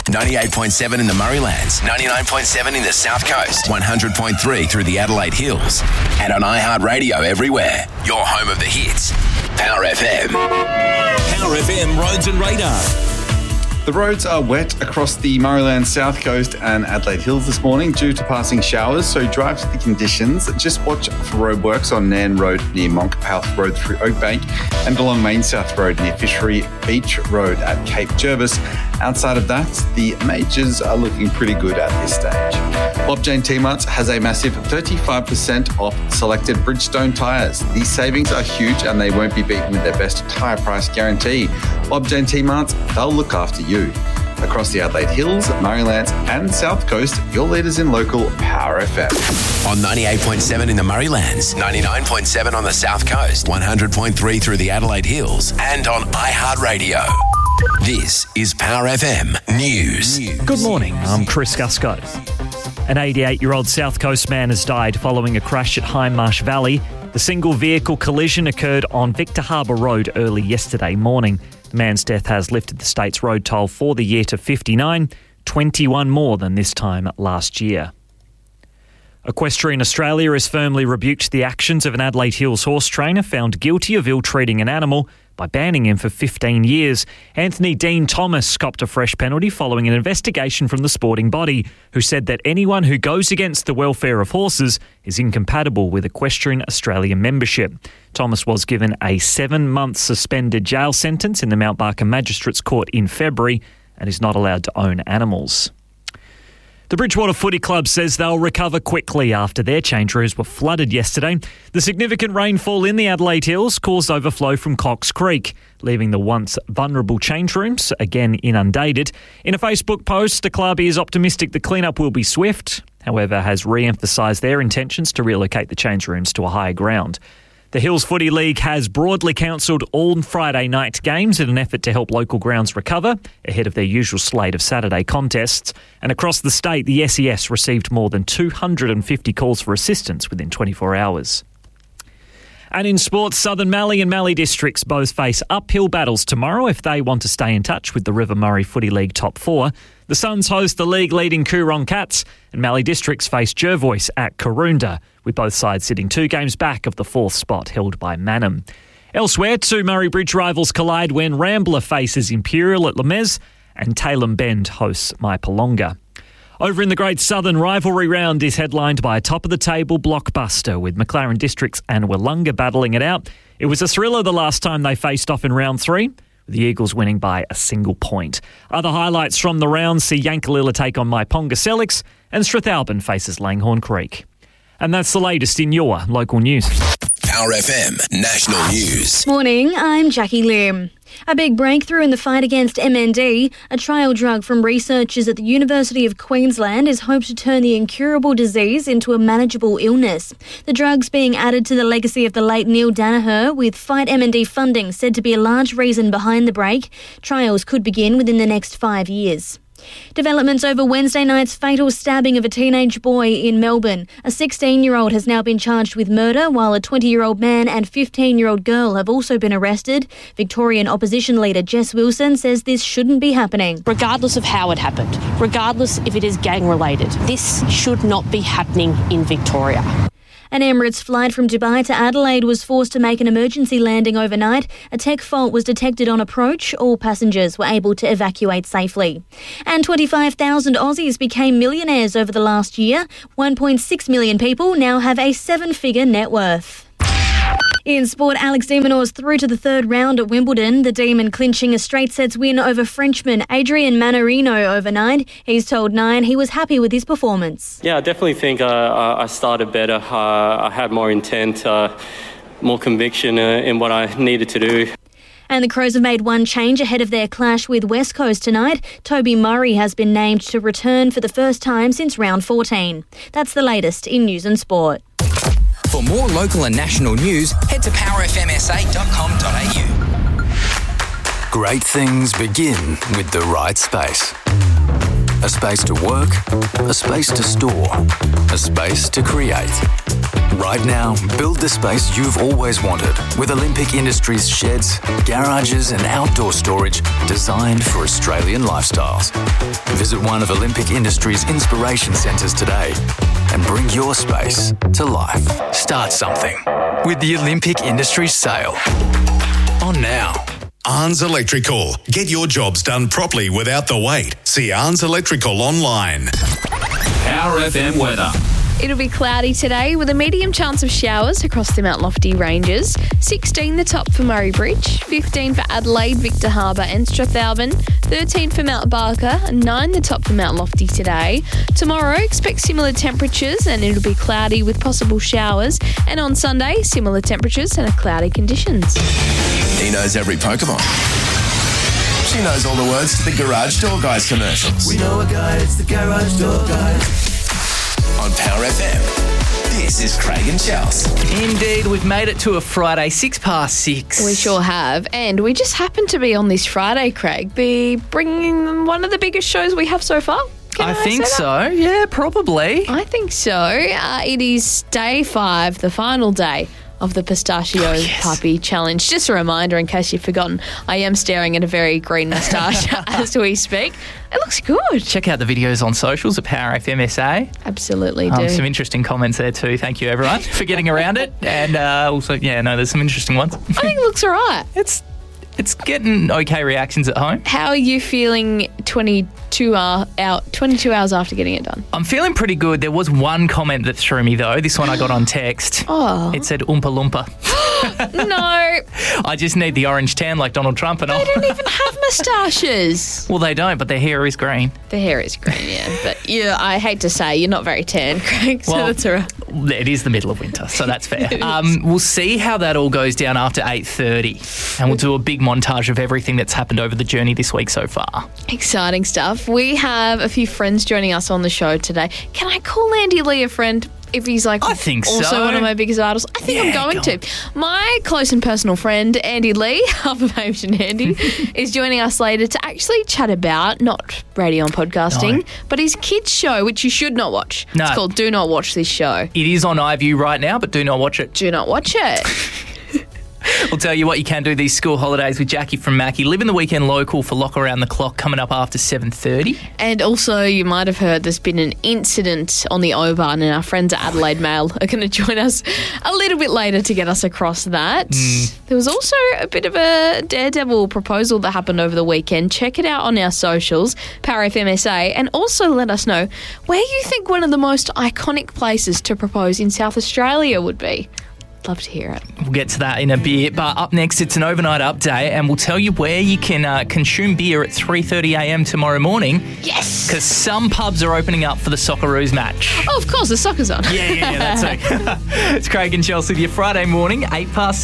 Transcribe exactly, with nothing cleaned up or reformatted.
ninety-eight point seven in the Murraylands, ninety-nine point seven in the South Coast, one hundred point three through the Adelaide Hills, and on iHeartRadio everywhere. Your home of the hits. Power F M. Power F M Roads and Radar. The roads are wet across the Murrayland South Coast and Adelaide Hills this morning due to passing showers, so drive to the conditions. Just watch for roadworks on Nan Road near Monkhouse Road through Oakbank and along Main South Road near Fishery Beach Road at Cape Jervis. Outside of that, the majors are looking pretty good at this stage. Bob Jane T-Marts has a massive thirty-five percent off selected Bridgestone tyres. These savings are huge and they won't be beaten with their best tyre price guarantee. Bob Jane T-Marts, they'll look after you. Across the Adelaide Hills, Murraylands and South Coast, your leaders in local Power F M. On ninety-eight point seven in the Murraylands, ninety-nine point seven on the South Coast, one hundred point three through the Adelaide Hills, and on iHeartRadio. This is Power F M News. Good morning, I'm Chris Gusco. An eighty-eight-year-old South Coast man has died following a crash at Hindmarsh Valley. The single vehicle collision occurred on Victor Harbour Road early yesterday morning. The man's death has lifted the state's road toll for the year to fifty-nine, twenty-one more than this time last year. Equestrian Australia has firmly rebuked the actions of an Adelaide Hills horse trainer found guilty of ill-treating an animal by banning him for fifteen years. Anthony Dean Thomas copped a fresh penalty following an investigation from the sporting body, who said that anyone who goes against the welfare of horses is incompatible with Equestrian Australia membership. Thomas was given a seven-month suspended jail sentence in the Mount Barker Magistrates Court in February and is not allowed to own animals. The Bridgewater Footy Club says they'll recover quickly after their change rooms were flooded yesterday. The significant rainfall in the Adelaide Hills caused overflow from Cox Creek, leaving the once vulnerable change rooms again inundated. In a Facebook post, the club is optimistic the cleanup will be swift, however has re-emphasised their intentions to relocate the change rooms to a higher ground. The Hills Footy League has broadly cancelled all Friday night games in an effort to help local grounds recover ahead of their usual slate of Saturday contests. And across the state, the S E S received more than two hundred fifty calls for assistance within twenty-four hours. And in sports, Southern Mallee and Mallee Districts both face uphill battles tomorrow if they want to stay in touch with the River Murray Footy League top four. The Suns host the league-leading Coorong Cats, and Mallee Districts face Jervois at Karoonda, with both sides sitting two games back of the fourth spot held by Mannum. Elsewhere, two Murray Bridge rivals collide when Rambler faces Imperial at Lemez and Tailem Bend hosts Maipolonga. Over in the Great Southern, rivalry round is headlined by a top-of-the-table blockbuster with McLaren Districts and Willunga battling it out. It was a thriller the last time they faced off in round three, with the Eagles winning by a single point. Other highlights from the round see Yankalilla take on Maiponga Selix and Strathalbyn faces Langhorne Creek. And that's the latest in your local news. Power F M National News. Morning, I'm Jackie Lim. A big breakthrough in the fight against M N D, a trial drug from researchers at the University of Queensland, is hoped to turn the incurable disease into a manageable illness. The drug's being added to the legacy of the late Neil Danaher, with Fight M N D funding said to be a large reason behind the break. Trials could begin within the next five years. Developments over Wednesday night's fatal stabbing of a teenage boy in Melbourne. A sixteen-year-old has now been charged with murder, while a twenty-year-old man and fifteen-year-old girl have also been arrested. Victorian opposition leader Jess Wilson says this shouldn't be happening. Regardless of how it happened, regardless if it is gang-related, this should not be happening in Victoria. An Emirates flight from Dubai to Adelaide was forced to make an emergency landing overnight. A tech fault was detected on approach. All passengers were able to evacuate safely. And twenty-five thousand Aussies became millionaires over the last year. one point six million people now have a seven-figure net worth. In sport, Alex de Minaur's through to the third round at Wimbledon. The Demon clinching a straight sets win over Frenchman Adrian Manarino overnight. He's told Nine he was happy with his performance. Yeah, I definitely think uh, I started better. Uh, I had more intent, uh, more conviction uh, in what I needed to do. And the Crows have made one change ahead of their clash with West Coast tonight. Toby Murray has been named to return for the first time since round fourteen. That's the latest in news and sport. For more local and national news, head to power f m s a dot com dot a u. Great things begin with the right space. A space to work, a space to store, a space to create. Right now, build the space you've always wanted with Olympic Industries sheds, garages and outdoor storage designed for Australian lifestyles. Visit one of Olympic Industries' inspiration centres today and bring your space to life. Start something with the Olympic Industries sale. On now. Arns Electrical. Get your jobs done properly without the wait. See Arns Electrical online. Power F M weather. It'll be cloudy today with a medium chance of showers across the Mount Lofty ranges. sixteen the top for Murray Bridge, fifteen for Adelaide, Victor Harbour and Strathalbyn, thirteen for Mount Barker, and nine the top for Mount Lofty today. Tomorrow, expect similar temperatures and it'll be cloudy with possible showers. And on Sunday, similar temperatures and a cloudy conditions. He knows every Pokemon. She knows all the words to the Garage Door Guys commercials. We know a guy, it's the Garage Door Guys. On Power F M, this is Craig and Chelsea. Indeed, we've made it to a Friday, six past six. We sure have. And we just happen to be on this Friday, Craig, be bringing one of the biggest shows we have so far. Can I, I think so. Yeah, probably. I think so. Uh, it is day five, the final day of the Pistachio oh, yes. Puppy Challenge. Just a reminder, in case you've forgotten, I am staring at a very green moustache as we speak. It looks good. Check out the videos on socials at Power F M S A. Absolutely do. Um, some interesting comments there too. Thank you, everyone, for getting around it. And uh, also, yeah, no, there's some interesting ones. I think it looks all right. It's it's getting okay reactions at home. How are you feeling twenty-two, hour, out, twenty-two hours after getting it done? I'm feeling pretty good. There was one comment that threw me, though. This one I got on text. Oh. It said Oompa Loompa. No. I just need the orange tan like Donald Trump and all. They don't even have moustaches. Well, they don't, but their hair is green. The hair is green, yeah. But yeah, I hate to say, you're not very tan, Craig, so well, that's all right. It is the middle of winter, so that's fair. um, we'll see how that all goes down after eight thirty, and we'll do a big montage of everything that's happened over the journey this week so far. Exciting stuff. We have a few friends joining us on the show today. Can I call Andy Lee a friend? If he's like I think also so. one of my biggest idols, I think yeah, I'm going go to. My close and personal friend, Andy Lee, half of Asian Andy, is joining us later to actually chat about, not radio and podcasting, no. but his kids' show, which you should not watch. No. It's called Do Not Watch This Show. It is on iView right now, but do not watch it. Do not watch it. We'll tell you what you can do these school holidays with Jackie from Mackie. Living the weekend local for Lock Around the Clock coming up after seven thirty. And also, you might have heard there's been an incident on the O-Bahn, and our friends at Adelaide Mail are going to join us a little bit later to get us across that. Mm. There was also a bit of a daredevil proposal that happened over the weekend. Check it out on our socials, Power F M S A, and also let us know where you think one of the most iconic places to propose in South Australia would be. Love to hear it. We'll get to that in a bit, but up next it's an overnight update and we'll tell you where you can uh, consume beer at three thirty a m tomorrow morning. Yes! Because some pubs are opening up for the Socceroos match. Oh, of course, the soccer's on. Yeah, yeah, yeah, that's it. It's Craig and Chelsea, your Friday morning, eight past